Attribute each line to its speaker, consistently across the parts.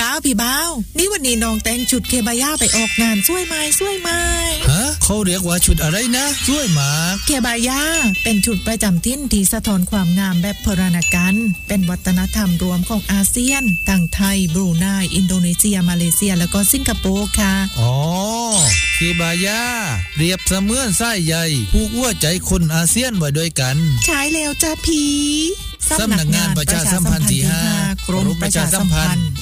Speaker 1: บ้าวนี่วันนี้น้องแต่งชุดเคบาย่าไปออกงานช่วยไหม
Speaker 2: ฮะเขาเรียกว่าชุดอะไรนะช่วยมาก
Speaker 1: เคบาย่าเป็นชุดประจำถิ่นที่สะท้อนความงามแบบโบราณกันเป็นวัฒนธรรมรวมของอาเซียนทั้งไทยบรูไนอินโดนีเซียมาเลเซียแล้วก็สิงคโปร์ค่ะ
Speaker 2: อ๋อเคบาย่าเปรียบเสมือนสายใยผูกหัวใจคนอาเซียนไว้ด้วยกัน
Speaker 1: ใช่แล้วจ้าพี
Speaker 2: สำนักงานประชาสัมพันธ์ที่ 5 กรมประชาสัมพันธ์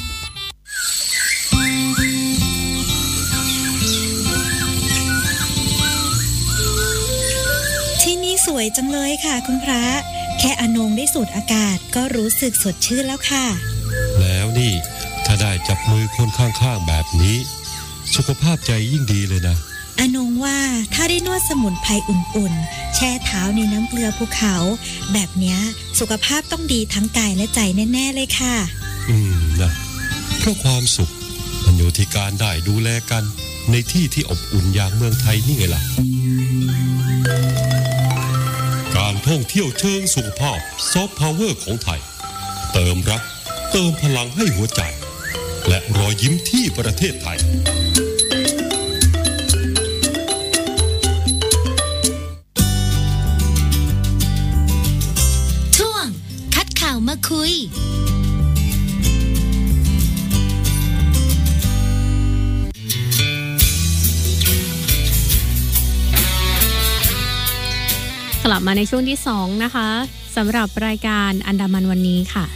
Speaker 3: ที่นี่สวยจังเลยค่ะคุณพระแค่อนงได้สูดอากาศก็รู้สึกสดชื่นแล้วค่ะ
Speaker 4: แล้วนี่ถ้าได้จับมือคนข้างๆแบบนี้สุขภาพใจยิ่งดีเลยนะ
Speaker 3: อนงว่าถ้าได้นวดสมุนไพรอุ่นๆแช่เท้าในน้ำเกลือภูเขาแบบเนี้ยสุขภาพต้องดีทั้งกายและใจแน่ๆเลยค่ะ
Speaker 4: นะเพราะความสุขมันอยู่ที่การได้ดูแลกันในที่ที่อบอุ่นอย่างเมืองไทยนี่ไงล่ะการท่องเที่ยวเชิงสุขภาพซอฟต์พาวเวอร์ของไทยเติมรักเติมพลังให้หัวใจและรอยยิ้มที่ประเทศไทย
Speaker 3: มาคุย
Speaker 5: กลับมาในช่วงที่2นะคะสำหรับรายการอันดามันวันนี้ค่ะ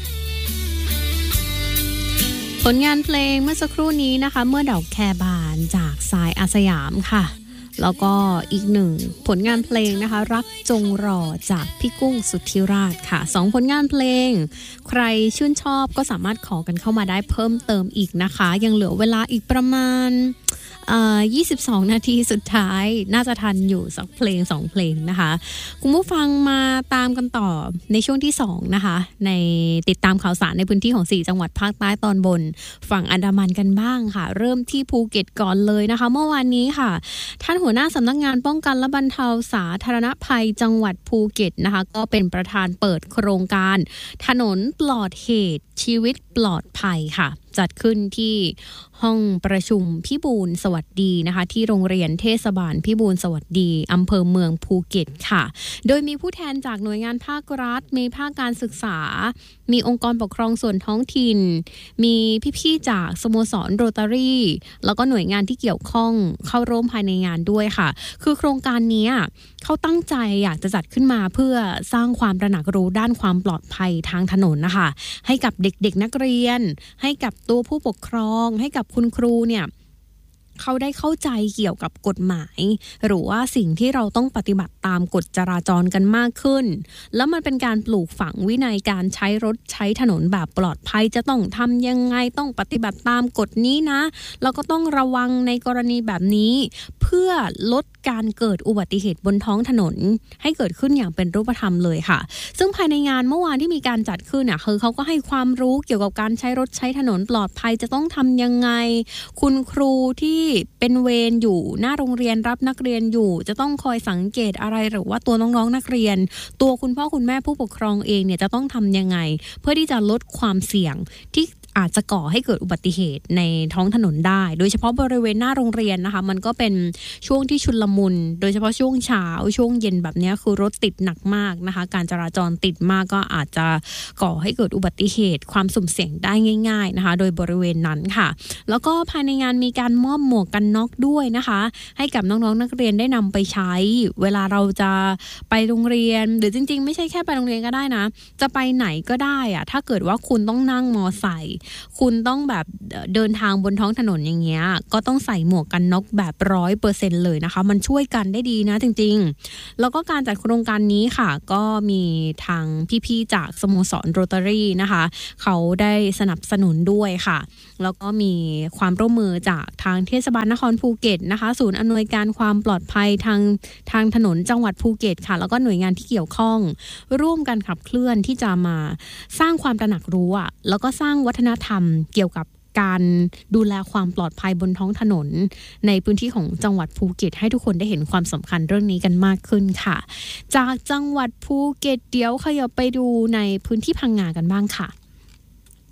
Speaker 5: ผลงานเพลงเมื่อสักครู่นี้นะคะเมื่อดอกแคบานจากสายอาสยามค่ะแล้วก็อีกหนึ่งผลงานเพลงนะคะรักจงรอจากพี่กุ้งสุทธิราชค่ะ2ผลงานเพลงใครชื่นชอบก็สามารถขอกันเข้ามาได้เพิ่มเติมอีกนะคะยังเหลือเวลาอีกประมาณ22 นาทีสุดท้ายน่าจะทันอยู่สักเพลง2เพลงนะคะคุณผู้ฟังมาตามกันต่อในช่วงที่2นะคะในติดตามข่าวสารในพื้นที่ของ4จังหวัดภาคใต้ตอนบนฝั่งอันดามันกันบ้างค่ะเริ่มที่ภูเก็ตก่อนเลยนะคะเมื่อวานนี้ค่ะท่านหัวหน้าสำนักงานป้องกันและบรรเทาสาธารณภัยจังหวัดภูเก็ตนะคะก็เป็นประธานเปิดโครงการถนนปลอดเหตุชีวิตปลอดภัยค่ะจัดขึ้นที่ห้องประชุมพิบูลสวัสดีนะคะที่โรงเรียนเทศบาลพิบูลสวัสดีอำเภอเมืองภูเก็ตค่ะโดยมีผู้แทนจากหน่วยงานภาครัฐมีภาคการศึกษามีองค์กรปกครองส่วนท้องถิ่นมีพี่ๆจากสโมสรโรตารี่แล้วก็หน่วยงานที่เกี่ยวข้องเข้าร่วมภายในงานด้วยค่ะคือโครงการนี้เขาตั้งใจอยากจะจัดขึ้นมาเพื่อสร้างความตระหนักรู้ด้านความปลอดภัยทางถนนนะคะให้กับเด็กๆนักเรียนให้กับตัวผู้ปกครองให้กับคุณครูเนี่ยเขาได้เข้าใจเกี่ยวกับกฎหมายหรือว่าสิ่งที่เราต้องปฏิบัติตามกฎจราจรกันมากขึ้นแล้วมันเป็นการปลูกฝังวินัยการใช้รถใช้ถนนแบบปลอดภัยจะต้องทำยังไงต้องปฏิบัติตามกฎนี้นะแล้วก็ต้องระวังในกรณีแบบนี้เพื่อลดการเกิดอุบัติเหตุบนท้องถนนให้เกิดขึ้นอย่างเป็นรูปธรรมเลยค่ะซึ่งภายในงานเมื่อวานที่มีการจัดขึ้นคือเขาก็ให้ความรู้เกี่ยวกับการใช้รถใช้ถนนปลอดภัยจะต้องทำยังไงคุณครูที่เป็นเวรอยู่หน้าโรงเรียนรับนักเรียนอยู่จะต้องคอยสังเกตอะไรหรือว่าตัวน้องๆนักเรียนตัวคุณพ่อคุณแม่ผู้ปกครองเองเนี่ยจะต้องทำยังไงเพื่อที่จะลดความเสี่ยงที่อาจจะก่อให้เกิดอุบัติเหตุในท้องถนนได้โดยเฉพาะบริเวณหน้าโรงเรียนนะคะมันก็เป็นช่วงที่ชุลมุนโดยเฉพาะช่วงเช้าช่วงเย็นแบบนี้คือรถติดหนักมากนะคะการจราจรติดมากก็อาจจะก่อให้เกิดอุบัติเหตุความสุ่มเสี่ยงได้ง่ายๆนะคะโดยบริเวณนั้นค่ะแล้วก็ภายในงานมีการมอบหมวกกันน็อกด้วยนะคะให้กับน้องๆนักเรียนได้นำไปใช้เวลาเราจะไปโรงเรียนหรือจริงๆไม่ใช่แค่ไปโรงเรียนก็ได้นะจะไปไหนก็ได้อะถ้าเกิดว่าคุณต้องนั่งมอไซค์คุณต้องแบบเดินทางบนท้องถนนอย่างเงี้ยก็ต้องใส่หมวกกันน็อกแบบ 100% เลยนะคะมันช่วยกันได้ดีนะจริงๆแล้วก็การจัดโครงการนี้ค่ะก็มีทางพี่ๆจากสโมสรโรตารี่นะคะเขาได้สนับสนุนด้วยค่ะแล้วก็มีความร่วมมือจากทางเทศบาลนครภูเก็ตนะคะศูนย์อำนวยการความปลอดภัยทางถนนจังหวัดภูเก็ตค่ะแล้วก็หน่วยงานที่เกี่ยวข้องร่วมกันขับเคลื่อนที่จะมาสร้างความตระหนักรู้แล้วก็สร้างวัฒนธรรมเกี่ยวกับการดูแลความปลอดภัยบนท้องถนนในพื้นที่ของจังหวัดภูเก็ตให้ทุกคนได้เห็นความสำคัญเรื่องนี้กันมากขึ้นค่ะจากจังหวัดภูเก็ตเดี๋ยวขยับไปดูในพื้นที่พังงากันบ้างค่ะ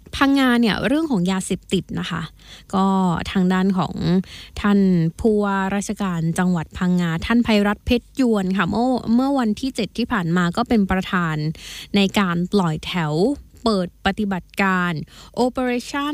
Speaker 5: พังงาเนี่ยเรื่องของยาเสพติดนะคะก็ทางด้านของท่านผู้ว่าราชการจังหวัดพังงาท่านไพรัตน์เพชรยวนค่ะเมื่อวันที่7ที่ผ่านมาก็เป็นประธานในการปล่อยแถวเปิดปฏิบัติการ Operation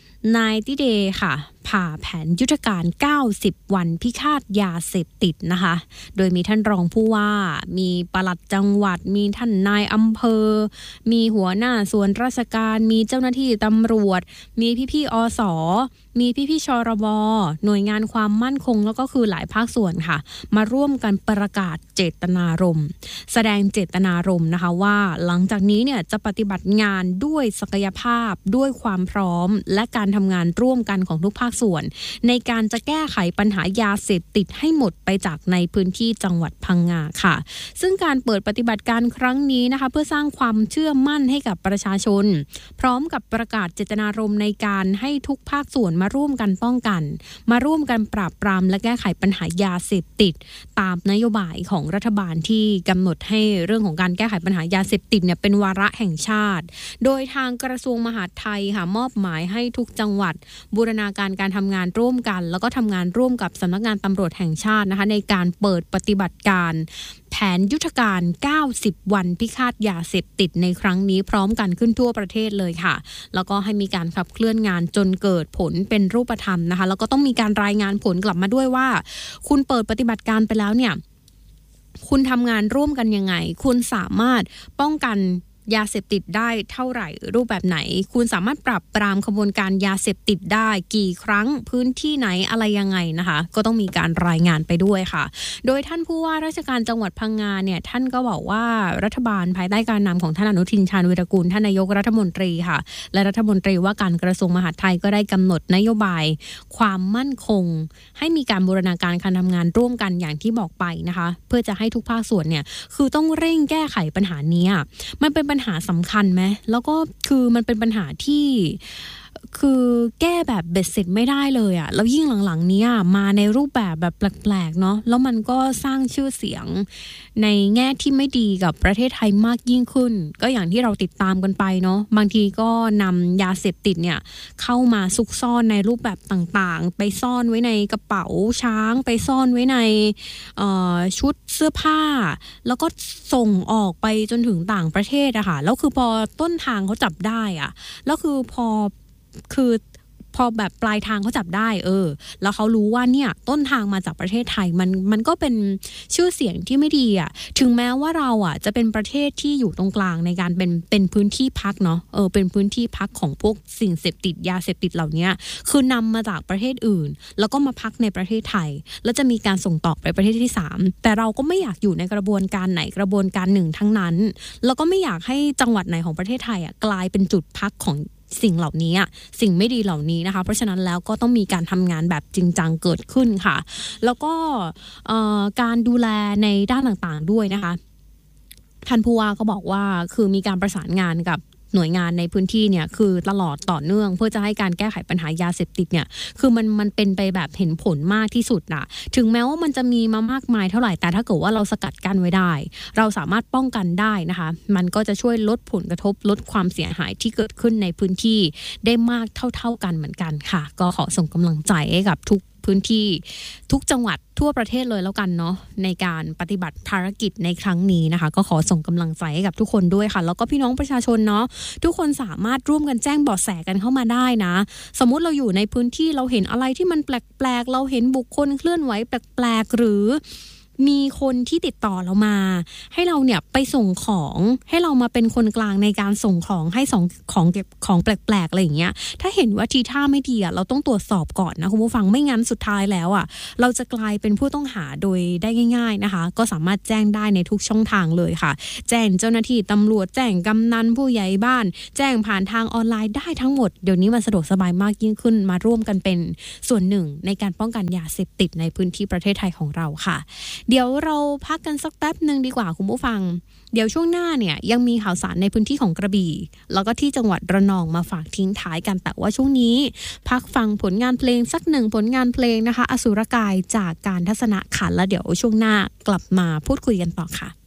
Speaker 5: 90 Day ค่ะผ่าแผนยุทธการ90วันพิฆาตยาเสพติดนะคะโดยมีท่านรองผู้ว่ามีปลัดจังหวัดมีท่านนายอำเภอมีหัวหน้าส่วนราชการมีเจ้าหน้าที่ตำรวจมีพี่ๆอส.มีพี่ๆชรบ.หน่วยงานความมั่นคงแล้วก็คือหลายภาคส่วนค่ะมาร่วมกันประกาศเจตนารมณ์แสดงเจตนารมณ์นะคะว่าหลังจากนี้เนี่ยจะปฏิบัติงานด้วยศักยภาพด้วยความพร้อมและการทำงานร่วมกันของทุกภาคส่วนในการจะแก้ไขปัญหายาเสพติดให้หมดไปจากในพื้นที่จังหวัดพังงาค่ะซึ่งการเปิดปฏิบัติการครั้งนี้นะคะเพื่อสร้างความเชื่อมั่นให้กับประชาชนพร้อมกับประกาศเจตนารมณ์ในการให้ทุกภาคส่วนมาร่วมกันป้องกันมาร่วมกันปราบปรามและแก้ไขปัญหายาเสพติดตามนโยบายของรัฐบาลที่กำหนดให้เรื่องของการแก้ไขปัญหายาเสพติดเนี่ยเป็นวาระแห่งชาติโดยทางกระทรวงมหาดไทยค่ะมอบหมายให้ทุกจังหวัดบูรณาการทำงานร่วมกันแล้วก็ทำงานร่วมกับสำนักงานตำรวจแห่งชาตินะคะในการเปิดปฏิบัติการแผนยุทธการ90วันพิฆาตยาเสพติดในครั้งนี้พร้อมกันขึ้นทั่วประเทศเลยค่ะแล้วก็ให้มีการขับเคลื่อนงานจนเกิดผลเป็นรูปธรรมนะคะแล้วก็ต้องมีการรายงานผลกลับมาด้วยว่าคุณเปิดปฏิบัติการไปแล้วเนี่ยคุณทำงานร่วมกันยังไงคุณสามารถป้องกันยาเสพติดได้เท่าไหร่รูปแบบไหนคุณสามารถปรับปรามขบวนการยาเสพติดได้กี่ครั้งพื้นที่ไหนอะไรยังไงนะคะก็ต้องมีการรายงานไปด้วยค่ะโดยท่านผู้ว่าราชการจังหวัดพังงาเนี่ยท่านก็บอกว่ารัฐบาลภายใต้การนำของท่านอนุทินชาญวีรกูลท่านนายกรัฐมนตรีค่ะและรัฐมนตรีว่าการกระทรวงมหาดไทยก็ได้กำหนดนโยบายความมั่นคงให้มีการบูรณาการการทำงานร่วมกันอย่างที่บอกไปนะคะเพื่อจะให้ทุกภาคส่วนเนี่ยคือต้องเร่งแก้ไขปัญหานี้มันเป็นปัญหาสำคัญไหมแล้วก็คือมันเป็นปัญหาที่คือแก้แบบเบ็ดเสร็จไม่ได้เลยอ่ะแล้วยิ่งหลังๆนี้มาในรูปแบบแปลกๆเนาะแล้วมันก็สร้างชื่อเสียงในแง่ที่ไม่ดีกับประเทศไทยมากยิ่งขึ้นก็อย่างที่เราติดตามกันไปเนาะบางทีก็นำยาเสพติดเนี่ยเข้ามาซุกซ่อนในรูปแบบต่างๆไปซ่อนไว้ในกระเป๋าช้างไปซ่อนไว้ในชุดเสื้อผ้าแล้วก็ส่งออกไปจนถึงต่างประเทศอะค่ะแล้วคือพอต้นทางเขาจับได้อะแล้วคือพอแบบปลายทางเขาจับได้แล้วเขารู้ว่าเนี่ยต้นทางมาจากประเทศไทยมันก็เป็นชื่อเสียงที่ไม่ดีถึงแม้ว่าเราจะเป็นประเทศที่อยู่ตรงกลางในการเป็นพื้นที่พักเนาะเป็นพื้นที่พักของพวกสิ่งเสพติดยาเสพติดเหล่านี้คือนำมาจากประเทศอื่นแล้วก็มาพักในประเทศไทยแล้วจะมีการส่งต่อไปประเทศที่3แต่เราก็ไม่อยากอยู่ในกระบวนการไหนกระบวนการหนึ่งทั้งนั้นแล้วก็ไม่อยากให้จังหวัดไหนของประเทศไทยกลายเป็นจุดพักของสิ่งเหล่านี้สิ่งไม่ดีเหล่านี้นะคะเพราะฉะนั้นแล้วก็ต้องมีการทำงานแบบจริงจังเกิดขึ้นค่ะแล้วก็การดูแลในด้านต่างๆด้วยนะคะท่านผู้ว่าก็บอกว่าคือมีการประสานงานกับหน่วยงานในพื้นที่เนี่ยคือตลอดต่อเนื่องเพื่อจะให้การแก้ไขปัญหายาเสพติดเนี่ยคือมันเป็นไปแบบเห็นผลมากที่สุดถึงแม้ว่ามันจะมีมามากมายเท่าไหร่แต่ถ้าเกิดว่าเราสกัดกั้นไว้ได้เราสามารถป้องกันได้นะคะมันก็จะช่วยลดผลกระทบลดความเสียหายที่เกิดขึ้นในพื้นที่ได้มากเท่ากันเหมือนกันค่ะก็ขอส่งกำลังใจให้กับทุกพื้นที่ทุกจังหวัดทั่วประเทศเลยแล้วกันเนาะในการปฏิบัติภารกิจในครั้งนี้นะคะก็ขอส่งกำลังใจให้กับทุกคนด้วยค่ะแล้วก็พี่น้องประชาชนเนาะทุกคนสามารถร่วมกันแจ้งเบาะแสกันเข้ามาได้นะสมมุติเราอยู่ในพื้นที่เราเห็นอะไรที่มันแปลกๆเราเห็นบุคคลเคลื่อนไหวแปลกๆหรือมีคนที่ติดต่อเรามาให้เราเนี่ยไปส่งของให้เรามาเป็นคนกลางในการส่งของให้ของเก็บของแปลกๆอะไรอย่างเงี้ยถ้าเห็นว่าทีท่าไม่ดีเราต้องตรวจสอบก่อนนะคุณผู้ฟังไม่งั้นสุดท้ายแล้วเราจะกลายเป็นผู้ต้องหาโดยได้ง่ายๆนะคะก็สามารถแจ้งได้ในทุกช่องทางเลยค่ะแจ้งเจ้าหน้าที่ตำรวจแจ้งกำนันผู้ใหญ่บ้านแจ้งผ่านทางออนไลน์ได้ทั้งหมดเดี๋ยวนี้มันสะดวกสบายมากยิ่งขึ้นมาร่วมกันเป็นส่วนหนึ่งในการป้องกันยาเสพติดในพื้นที่ประเทศไทยของเราค่ะเดี๋ยวเราพักกันสักแป๊บนึงดีกว่าคุณผู้ฟังเดี๋ยวช่วงหน้าเนี่ยยังมีข่าวสารในพื้นที่ของกระบี่แล้วก็ที่จังหวัดระนองมาฝากทิ้งท้ายกันแต่ว่าช่วงนี้พักฟังผลงานเพลงสักหนึ่งผลงานเพลงนะคะอสุรกายจากการทัศนะค่ะแล้วเดี๋ยวช่วงหน้ากลับมาพูดคุยกันต่อค่ะ